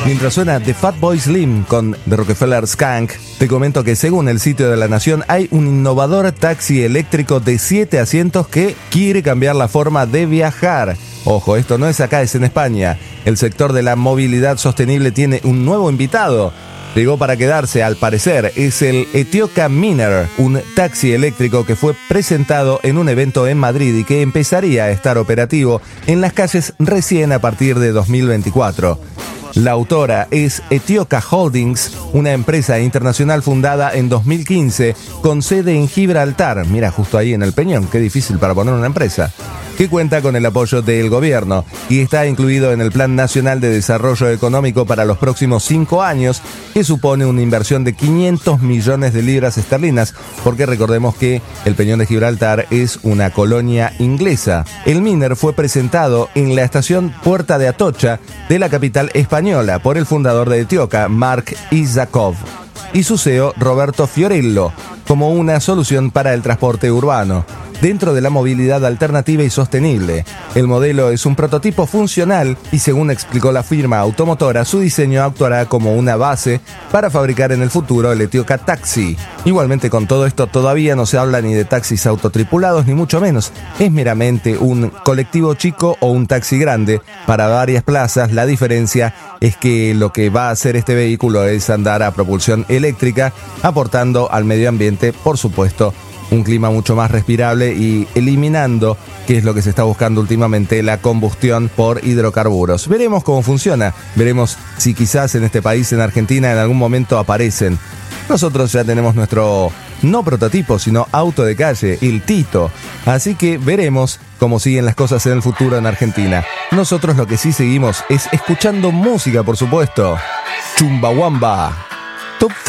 Mientras suena The Fatboy Slim con The Rockefeller Skank, te comento que según el sitio de La Nación hay un innovador taxi eléctrico de 7 asientos que quiere cambiar la forma de viajar. Ojo, esto no es acá, es en España. El sector de la movilidad sostenible tiene un nuevo invitado. Llegó para quedarse, al parecer. Es el Etioca Miner, un taxi eléctrico que fue presentado en un evento en Madrid y que empezaría a estar operativo en las calles recién a partir de 2024. La autora es Etioca Holdings, una empresa internacional fundada en 2015 con sede en Gibraltar. Mira, justo ahí en el Peñón, qué difícil para poner una empresa. Que cuenta con el apoyo del gobierno y está incluido en el Plan Nacional de Desarrollo Económico para los próximos 5 años, que supone una inversión de 500 millones de libras esterlinas, porque recordemos que el Peñón de Gibraltar es una colonia inglesa. El Miner fue presentado en la estación Puerta de Atocha de la capital española por el fundador de Etioca, Mark Isakov, y su CEO, Roberto Fiorello, como una solución para el transporte urbano dentro de la movilidad alternativa y sostenible. El modelo es un prototipo funcional y, según explicó la firma automotora, su diseño actuará como una base para fabricar en el futuro el Etioca Taxi. Igualmente, con todo esto todavía no se habla ni de taxis autotripulados ni mucho menos. Es meramente un colectivo chico o un taxi grande para varias plazas. La diferencia es que lo que va a hacer este vehículo es andar a propulsión eléctrica, aportando al medio ambiente, por supuesto, un clima mucho más respirable y eliminando, que es lo que se está buscando últimamente, la combustión por hidrocarburos. Veremos cómo funciona, veremos si quizás en este país, en Argentina, en algún momento aparecen. Nosotros ya tenemos nuestro, no prototipo, sino auto de calle, el Tito. Así que veremos cómo siguen las cosas en el futuro en Argentina. Nosotros lo que sí seguimos es escuchando música, por supuesto. Chumbawamba. Top